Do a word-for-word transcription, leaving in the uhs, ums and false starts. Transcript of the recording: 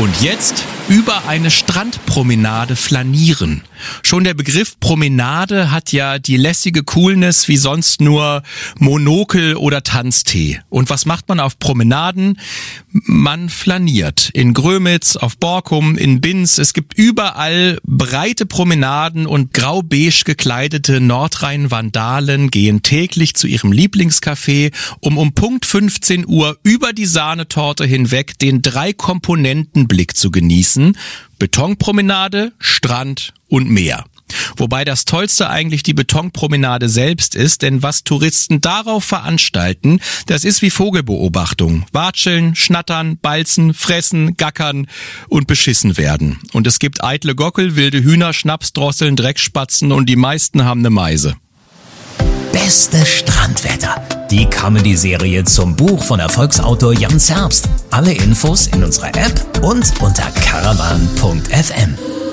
Und jetzt über eine Strandpromenade flanieren. Schon der Begriff Promenade hat ja die lässige Coolness wie sonst nur Monokel oder Tanztee. Und was macht man auf Promenaden? Man flaniert. In Grömitz, auf Borkum, in Binz. Es gibt überall breite Promenaden und grau-beige gekleidete Nordrhein-Vandalen gehen täglich zu ihrem Lieblingscafé, um um Punkt fünfzehn Uhr über die Sahnetorte hinweg den Drei-Komponenten-Blick zu genießen. Betonpromenade, Strand und Meer. Wobei das Tollste eigentlich die Betonpromenade selbst ist, denn was Touristen darauf veranstalten, das ist wie Vogelbeobachtung. Watscheln, schnattern, balzen, fressen, gackern und beschissen werden. Und es gibt eitle Gockel, wilde Hühner, Schnapsdrosseln, Dreckspatzen und die meisten haben eine Meise. Beste Strandwetter. Die Comedy-Serie zum Buch von Erfolgsautor Jan Zerbst. Alle Infos in unserer App und unter caravan punkt f m.